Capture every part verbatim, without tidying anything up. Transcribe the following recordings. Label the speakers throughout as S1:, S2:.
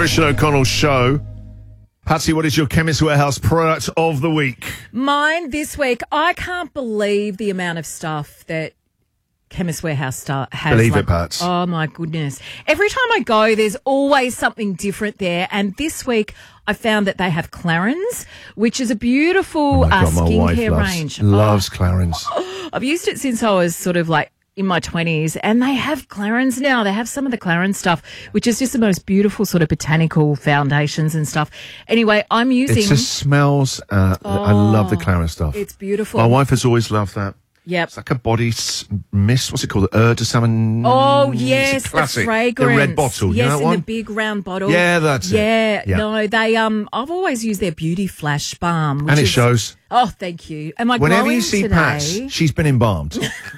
S1: Christian O'Connell Show. Patsy, what is your Chemist Warehouse product of the week?
S2: Mine this week, I can't believe the amount of stuff that Chemist Warehouse star has.
S1: Believe
S2: like,
S1: it, Pats.
S2: Oh, my goodness. Every time I go, there's always something different there. And this week, I found that they have Clarins, which is a beautiful
S1: Oh my
S2: uh,
S1: God, my wife
S2: skincare
S1: loves,
S2: range.
S1: Loves
S2: oh.
S1: Clarins.
S2: I've used it since I was sort of like in my twenties, and they have Clarins now. They have some of the Clarins stuff, which is just the most beautiful sort of botanical foundations and stuff. Anyway, I'm using...
S1: It just smells... Uh,
S2: oh,
S1: I love the Clarins stuff.
S2: It's beautiful.
S1: My wife has always loved that.
S2: Yep.
S1: It's like a body s- mist. What's it called? Eau de Salmon.
S2: Oh, yes,
S1: the
S2: fragrance.
S1: The red bottle.
S2: Yes,
S1: you know that
S2: in
S1: one?
S2: the big round bottle.
S1: Yeah, that's
S2: yeah,
S1: it. Yeah.
S2: No, they, um, I've always used their Beauty Flash Balm. Which
S1: And it
S2: is,
S1: shows.
S2: Oh, thank you. Am I
S1: Whenever
S2: glowing
S1: you see
S2: today?
S1: Pats, she's been embalmed.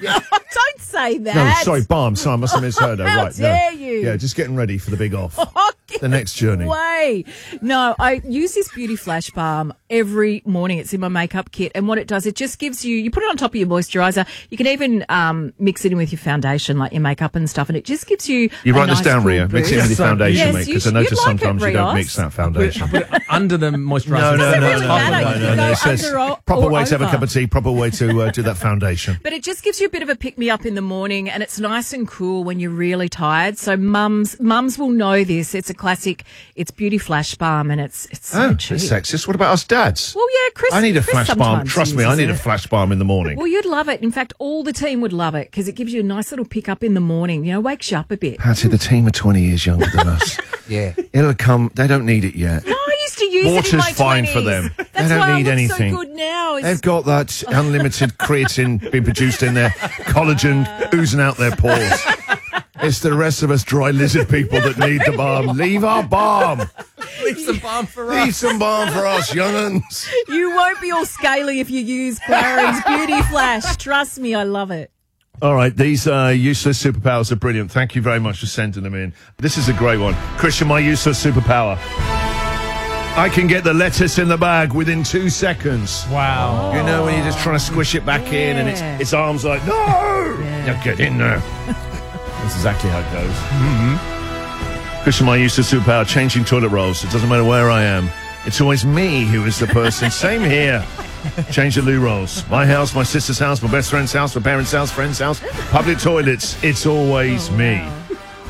S2: Don't say that.
S1: No, sorry, balm. Sorry, I must have misheard her.
S2: How
S1: right,
S2: dare
S1: no.
S2: you?
S1: Yeah, just getting ready for the big off.
S2: Oh, get
S1: the next journey.
S2: Way. No, I use this Beauty Flash Balm every morning. It's in my makeup kit. And what it does, it just gives you, you put it on top of your moisturiser. You can even um, mix it in with your foundation, like your makeup and stuff. And it just gives you
S1: You
S2: a
S1: write
S2: nice
S1: this down,
S2: cool
S1: Ria. Mix it in
S2: boost.
S1: with your foundation,
S2: Yes,
S1: mate,
S2: you
S1: because I
S2: should-
S1: notice
S2: you'd like
S1: sometimes
S2: it,
S1: you don't
S2: Rios.
S1: mix that foundation.
S3: Put it under the moisturiser.
S1: No, no,
S2: Doesn't
S1: no,
S2: really
S1: no,
S2: matter.
S1: no,
S2: You
S1: no,
S2: can
S1: no.
S2: go
S1: It says
S2: under or-
S1: proper
S2: or
S1: way to have a
S2: over.
S1: cup of tea, proper way to uh, do that foundation.
S2: But it just gives you a bit of a pick-me-up in the morning, and it's nice and cool when you're really tired. So mums mums will know this. It's a classic. It's Beauty Flash Balm, and it's it's so
S1: Oh,
S2: cheap.
S1: it's sexist. What about us dads?
S2: Well, yeah, Chris.
S1: I need a
S2: Chris
S1: flash balm.
S2: sometimes
S1: Trust me, I
S2: uses
S1: need a
S2: it.
S1: flash balm in the morning.
S2: Well, you'd love it. In fact, all the team would love it because it gives you a nice little pick-up in the morning. You know, wakes you up a bit.
S1: Patsy, the team are twenty years younger than us.
S3: Yeah.
S1: It'll come. They don't need it yet.
S2: No, I used to use it in
S1: Water's
S2: my
S1: fine
S2: twenties.
S1: for them.
S2: That's
S1: They don't
S2: why
S1: need
S2: I look
S1: anything.
S2: so good now. It's-
S1: They've got that unlimited creatine being produced in there, collagen oozing out their pores. It's the rest of us dry lizard people that need the balm. Leave our balm.
S3: Leave some balm for
S1: Leave
S3: us.
S1: some balm for us, young'uns.
S2: You won't be all scaly if you use Clarins Beauty Flash. Trust me, I love it.
S1: All right, these uh, useless superpowers are brilliant. Thank you very much for sending them in. This is a great one. Christian, my useless superpower. I can get the lettuce in the bag within two seconds.
S3: Wow.
S1: You know, when you're just trying to squish it back in and it's,
S2: Yeah.
S1: its arms like, no! Now get in there. That's exactly how it goes. Mm-hmm. Christian, my useless superpower, changing toilet rolls. It doesn't matter where I am. It's always me who is the person. Same here. Change the loo rolls. My house, my sister's house, my best friend's house, my parents' house, friend's house, public toilets. It's always
S2: Oh,
S1: me.
S2: wow.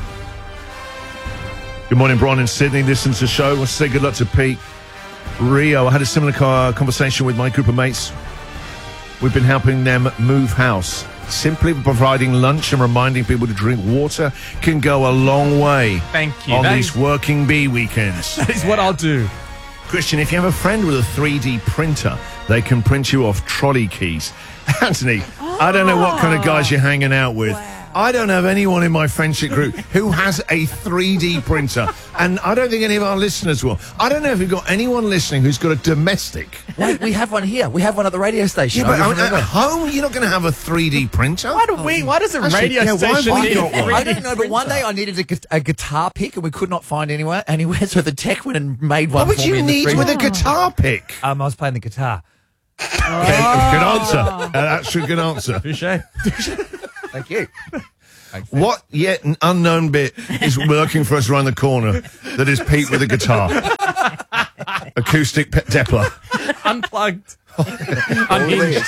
S1: Good morning, Brian in Sydney. Listen to the show. I want to say good luck to Pete. Rio, I had a similar co- conversation with my group of mates. We've been helping them move house. Simply providing lunch and reminding people to drink water can go a long way.
S3: Thank you.
S1: On
S3: That
S1: these
S3: is-
S1: working bee weekends.
S3: That is what I'll do.
S1: Christian, if you have a friend with a three D printer, they can print you off trolley keys. Anthony, I don't know what kind of guys you're hanging out with. I don't have anyone in my friendship group who has a three D printer, and I don't think any of our listeners will. I don't know if we've got anyone listening who's got a domestic.
S4: Wait, we have one here. We have one at the radio station.
S1: Yeah, but
S4: I
S1: I
S4: was
S1: mean, at
S4: remember.
S1: home, you're not going to have a three D printer.
S3: Why do we? Why does a
S1: Actually,
S3: radio
S1: yeah, why have
S3: station
S1: we
S3: need
S1: got
S3: a
S1: one?
S4: I
S3: three D
S4: don't know, but one
S3: printer?
S4: day I needed a, gu- a guitar pick and we could not find anywhere anywhere, so the tech went and made one.
S1: What would
S4: for me
S1: you
S4: in the
S1: need
S4: freezer.
S1: with a guitar pick?
S4: Um, I was playing the guitar.
S1: Okay, good answer. Uh, that's a good answer.
S4: Thank you.
S1: What yet an unknown bit is working for us around the corner that is Pete with a guitar? Acoustic pe- Depler.
S3: Unplugged. Unhinged.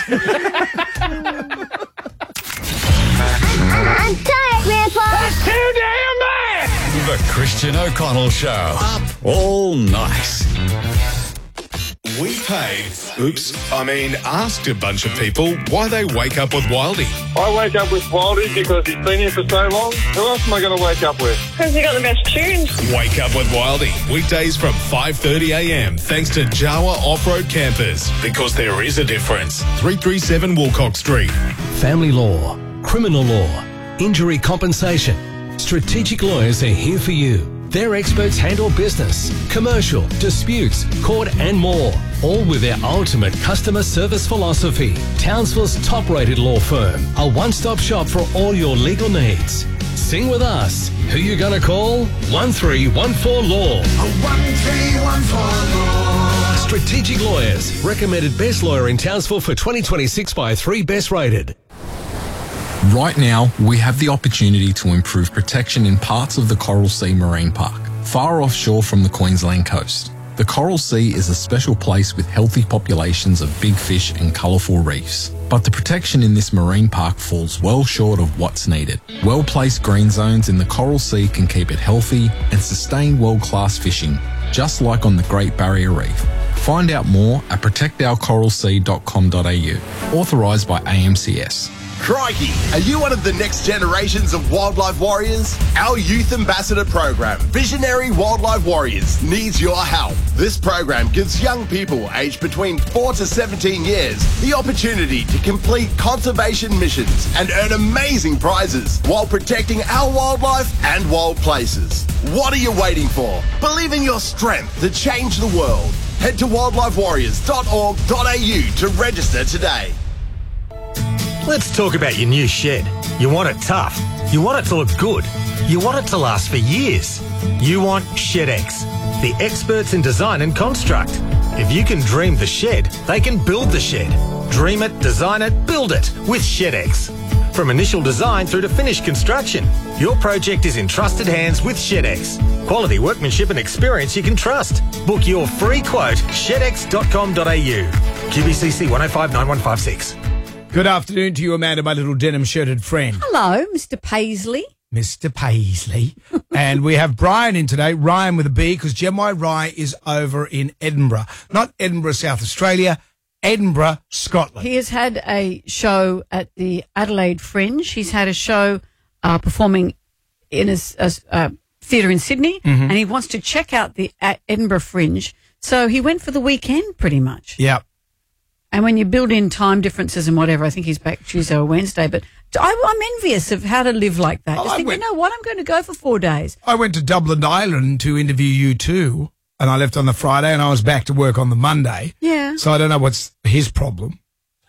S5: I'm tired, Grandpa.
S6: Too damn bad! The Christian O'Connell Show. Up all night.
S7: We paid, oops, I mean asked a bunch of people why they wake up with Wildy.
S8: I wake up with Wildy because he's been here for so long. Who else am I going to wake up with?
S5: Because you got the best tunes.
S7: Wake up with Wildy, weekdays from five thirty a m thanks to Jawa Off-Road Campers, because there is a difference. three thirty-seven Woolcock Street.
S9: Family law, criminal law, injury compensation. Strategic Lawyers are here for you. Their experts handle business, commercial, disputes, court and more. All with their ultimate customer service philosophy. Townsville's top-rated law firm. A one-stop shop for all your legal needs. Sing with us. Who you gonna call? one three one four law.
S6: one three one four law.
S9: Strategic Lawyers. Recommended best lawyer in Townsville for twenty twenty-six by three best rated.
S10: Right now, we have the opportunity to improve protection in parts of the Coral Sea Marine Park. far offshore from the Queensland coast. The Coral Sea is a special place with healthy populations of big fish and colourful reefs. But the protection in this marine park falls well short of what's needed. Well-placed green zones in the Coral Sea can keep it healthy and sustain world-class fishing, just like on the Great Barrier Reef. Find out more at protect our coral sea dot com dot a u. Authorised by A M C S.
S11: Crikey, are you one of the next generations of wildlife warriors? Our Youth Ambassador program, Visionary Wildlife Warriors, needs your help. This program gives young people aged between four to seventeen years the opportunity to complete conservation missions and earn amazing prizes while protecting our wildlife and wild places. What are you waiting for? Believe in your strength to change the world. Head to wildlife warriors dot org dot a u to register today.
S12: Let's talk about your new shed. You want it tough. You want it to look good. You want it to last for years. You want ShedX, the experts in design and construct. If you can dream the shed, they can build the shed. Dream it, design it, build it with ShedX. From initial design through to finished construction, your project is in trusted hands with ShedX. Quality workmanship and experience you can trust. Book your free quote, shed x dot com dot a u. Q B C C one oh five nine one five six.
S13: Good afternoon to you, Amanda, my little denim-shirted friend.
S14: Hello, Mister Paisley.
S13: Mister Paisley. And we have Brian in today, Ryan with a B, because Gemini Rye is over in Edinburgh. Not Edinburgh, South Australia, Edinburgh, Scotland.
S14: He has had a show at the Adelaide Fringe. He's had a show uh, performing in a, a, a theatre in Sydney,
S13: Mhm.
S14: and he wants to check out the uh, Edinburgh Fringe. So he went for the weekend, pretty much.
S13: Yeah.
S14: And when you build in time differences and whatever, I think he's back Tuesday or Wednesday. But I, I'm envious of how to live like that.
S13: Oh,
S14: Just
S13: I
S14: think,
S13: went-
S14: you know what, I'm going to go for four days.
S13: I went to Dublin, Ireland to interview you too, and I left on the Friday and I was back to work on the Monday.
S14: Yeah.
S13: So I don't know what's his problem.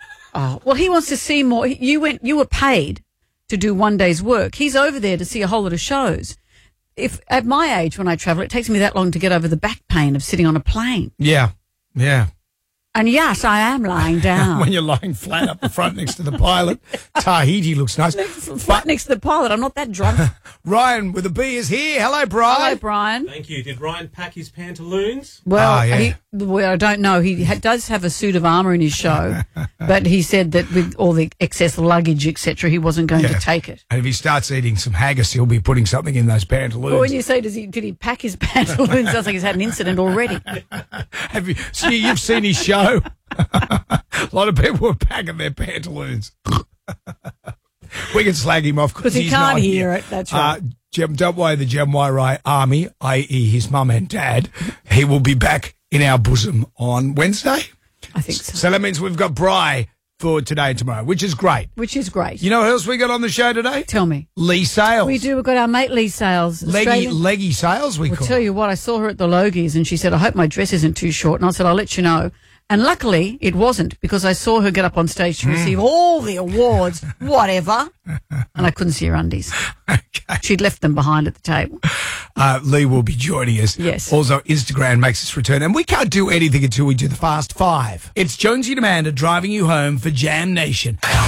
S14: Oh, well, he wants to see more. You went, you were paid to do one day's work. He's over there to see a whole lot of shows. If at my age, when I travel, it takes me that long to get over the back pain of sitting on a plane.
S13: Yeah. Yeah.
S14: And yes, I am lying down.
S13: When you're lying flat up the front next to the pilot. Tahiti looks nice.
S14: Flat next to the pilot. I'm not that drunk.
S13: Ryan with a B is here. Hello, Brian.
S14: Hello, Brian.
S3: Thank you. Did Ryan pack his pantaloons?
S14: Well,
S13: Ah, yeah.
S14: he, well, I don't know. He ha- does have a suit of armour in his show, but he said that with all the excess luggage, et cetera, he wasn't going
S13: Yeah.
S14: to take it.
S13: And if he starts eating some haggis, he'll be putting something in those pantaloons.
S14: Well, when you say, does he, did he pack his pantaloons? Sounds like he's had an incident already.
S13: Have you, see, you've seen his show. A lot of people were packing their pantaloons. We can slag him off
S14: 'Cause he
S13: he's
S14: can't
S13: not
S14: hear
S13: here.
S14: it, that's right.
S13: Uh, Gem, don't worry, the Gem Y Rye Army, that is his mum and dad, he will be back in our bosom on Wednesday.
S14: I think so.
S13: So that means we've got Bri for today and tomorrow, which is great.
S14: Which is great.
S13: You know what else we got on the show today?
S14: Tell me.
S13: Lee Sales.
S14: We do. We've got our mate Lee Sales.
S13: Leggy,
S14: Australian-
S13: leggy Sales, we
S14: I'll
S13: call
S14: tell
S13: it.
S14: you what, I saw her at the Logies and she said, I hope my dress isn't too short. And I said, I'll let you know. And luckily it wasn't, because I saw her get up on stage to
S13: Mm.
S14: receive all the awards, whatever. And I couldn't see her undies. She'd left them behind at the table.
S13: Uh, Lee will be joining us.
S14: Yes.
S13: Also, Instagram makes its return, and we can't do anything until we do the Fast Five. It's Jonesy and Amanda driving you home for Jam Nation.